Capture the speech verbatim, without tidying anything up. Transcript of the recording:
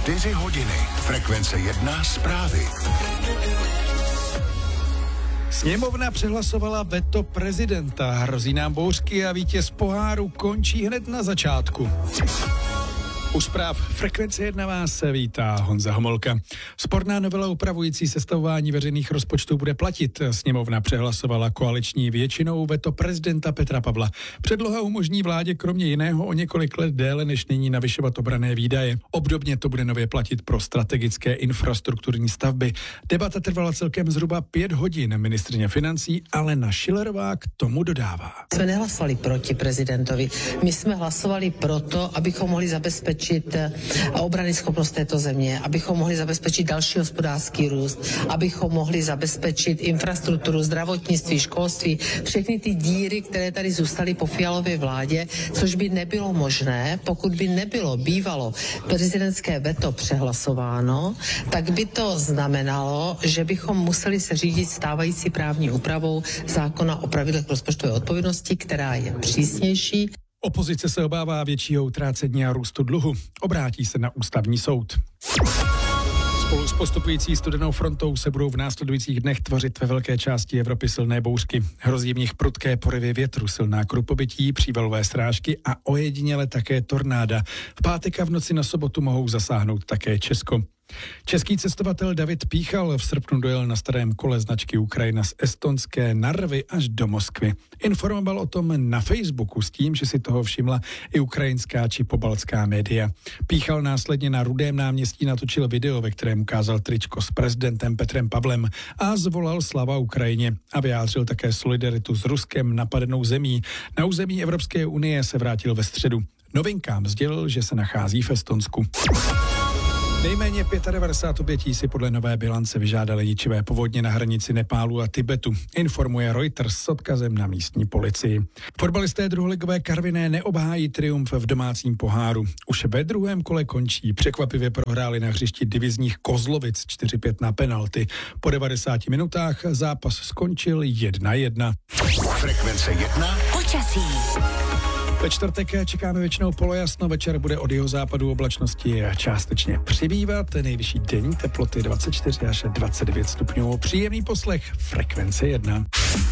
čtyři hodiny. Frekvence jedna zprávy. Sněmovna přehlasovala veto prezidenta. Hrozí nám bouřky a vítěz poháru končí hned na začátku. U zpráv Frekvence jedna vás vítá Honza Homolka. Sporná novela upravující sestavování veřejných rozpočtů bude platit. Sněmovna přehlasovala koaliční většinou veto prezidenta Petra Pavla. Předloha umožní vládě kromě jiného o několik let déle než nyní navyšovat obranné výdaje. Obdobně to bude nově platit pro strategické infrastrukturní stavby. Debata trvala celkem zhruba pět hodin. Ministryně financí Alena Schillerová k tomu dodává. Jsme nehlasovali proti prezidentovi. My jsme hlasovali proto, abychom mohli zabezpečit obrany schopnost této země, abychom mohli zabezpečit další hospodářský růst, abychom mohli zabezpečit infrastrukturu, zdravotnictví, školství, všechny ty díry, které tady zůstaly po Fialově vládě, což by nebylo možné, pokud by nebylo bývalo prezidentské veto přehlasováno, tak by to znamenalo, že bychom museli se řídit stávající právní úpravou zákona o pravidlech rozpočtové odpovědnosti, která je přísnější. Opozice se obává většího utrácení a růstu dluhu. Obrátí se na ústavní soud. Spolu s postupující studenou frontou se budou v následujících dnech tvořit ve velké části Evropy silné bouřky. Hrozí v nich prudké porivy větru, silná krupobytí, přívalové srážky a ojediněle také tornáda. V pátek a v noci na sobotu mohou zasáhnout také Česko. Český cestovatel David Píchal v srpnu dojel na starém kole značky Ukrajina z estonské Narvy až do Moskvy. Informoval o tom na Facebooku s tím, že si toho všimla i ukrajinská či pobaltská média. Píchal následně na Rudém náměstí natočil video, ve kterém ukázal tričko s prezidentem Petrem Pavlem a zvolal slava Ukrajině a vyjádřil také solidaritu s Ruskem napadenou zemí. Na území Evropské unie se vrátil ve středu. Novinkám sdělil, že se nachází v Estonsku. Nejméně devadesát pět obětí si podle nové bilance vyžádali ničivé povodně na hranici Nepálu a Tibetu, informuje Reuters s odkazem na místní policii. Fotbalisté druholigové Karviné neobhájí triumf v domácím poháru. Už ve druhém kole končí. Překvapivě prohráli na hřišti divizních Kozlovic čtyři pět na penalty. Po devadesáti minutách zápas skončil jedna jedna. Frekvence jedna. Počasí. Ve čtvrtek čekáme většinou polojasno, večer bude od jihozápadu oblačnosti částečně přibývat, nejvyšší denní teploty dvacet čtyři až dvacet devět stupňů. Příjemný poslech Frekvence jedna.